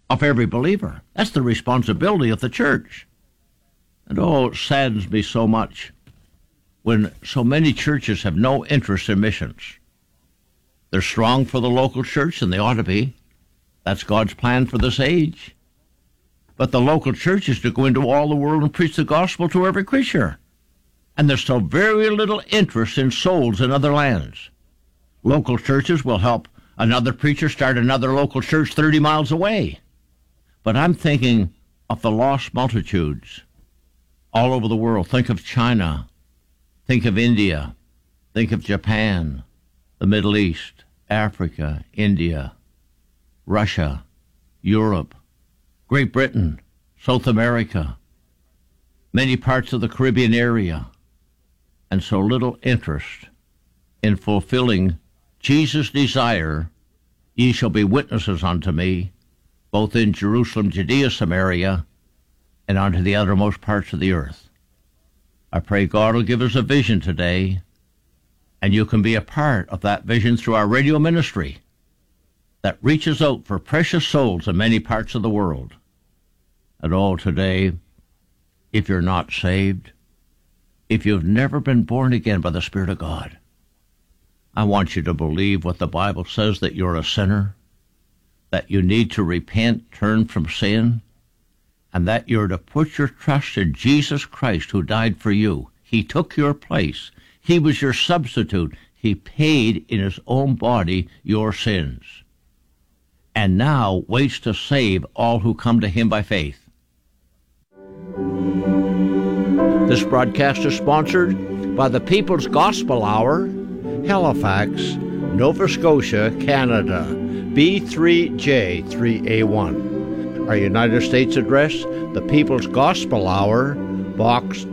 of every believer. That's the responsibility of the church. And it saddens me so much when so many churches have no interest in missions. They're strong for the local church, and they ought to be. That's God's plan for this age. But the local church is to go into all the world and preach the gospel to every creature. And there's so very little interest in souls in other lands. Local churches will help another preacher start another local church 30 miles away. But I'm thinking of the lost multitudes all over the world. Think of China. Think of India. Think of Japan, the Middle East, Africa, India, Russia, Europe, Great Britain, South America, many parts of the Caribbean area, and so little interest in fulfilling Jesus' desire, ye shall be witnesses unto me, both in Jerusalem, Judea, Samaria, and unto the uttermost parts of the earth. I pray God will give us a vision today, and you can be a part of that vision through our radio ministry that reaches out for precious souls in many parts of the world. And today, if you're not saved, if you've never been born again by the Spirit of God, I want you to believe what the Bible says, that you're a sinner, that you need to repent, turn from sin, and that you're to put your trust in Jesus Christ, who died for you. He took your place. He was your substitute. He paid in his own body your sins, and now waits to save all who come to him by faith. This broadcast is sponsored by the People's Gospel Hour, Halifax, Nova Scotia, Canada, B3J3A1. Our United States address, the People's Gospel Hour, Box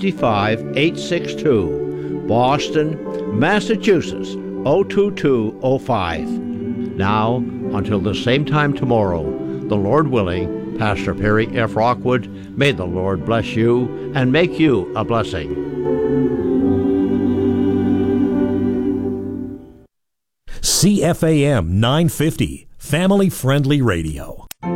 55862, Boston, Massachusetts, 02205. Now, until the same time tomorrow, the Lord willing, Pastor Perry F. Rockwood, may the Lord bless you and make you a blessing. CFAM 950, family-friendly radio.